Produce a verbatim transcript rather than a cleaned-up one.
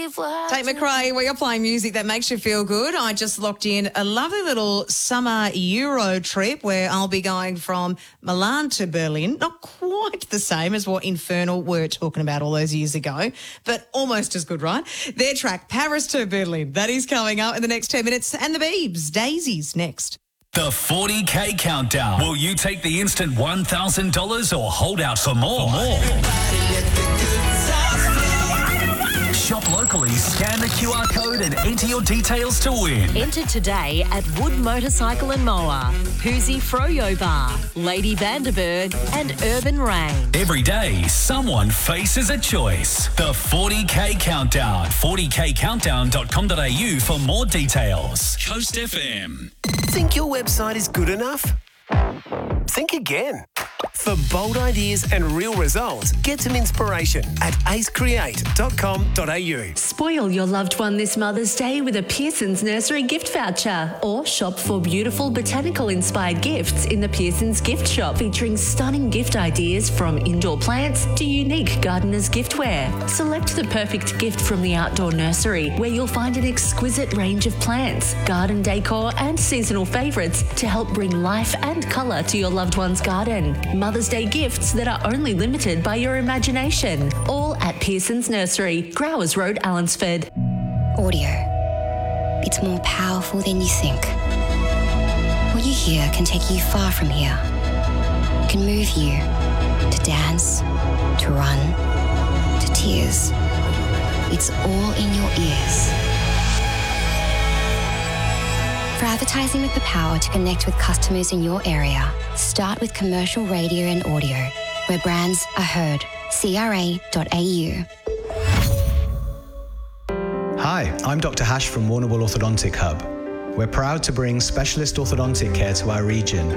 Tate McRae, where you're playing music that makes you feel good. I just locked in a lovely little summer Euro trip where I'll be going from Milan to Berlin. Not quite the same as what Infernal were talking about all those years ago, but almost as good, right? Their track, Paris to Berlin, that is coming up in the next ten minutes. And the Beebs, Daisies, next. The forty K Countdown. Will you take the instant one thousand dollars or hold out for more? For more. Shop locally, scan the Q R code and enter your details to win. Enter today at Wood Motorcycle and Mower, Hoosie Froyo Bar, Lady Vanderberg and Urban Rain. Every day, someone faces a choice. The forty K Countdown. forty k countdown dot com dot a u for more details. Coast F M. Think your website is good enough? Think again. For bold ideas and real results, get some inspiration at ace create dot com dot a u. Spoil your loved one this Mother's Day with a Pearson's Nursery gift voucher, or shop for beautiful botanical-inspired gifts in the Pearson's Gift Shop, featuring stunning gift ideas from indoor plants to unique gardener's giftware. Select the perfect gift from the outdoor nursery, where you'll find an exquisite range of plants, garden decor and seasonal favourites to help bring life and colour to your loved one's garden. Mother's Day gifts that are only limited by your imagination. All at Pearson's Nursery, Growers Road, Allensford. Audio. It's more powerful than you think. What you hear can take you far from here. It can move you to dance, to run, to tears. It's all in your ears. For advertising with the power to connect with customers in your area, start with commercial radio and audio, where brands are heard. C R A dot A U. Hi, I'm Doctor Hash from Warrnambool Orthodontic Hub. We're proud to bring specialist orthodontic care to our region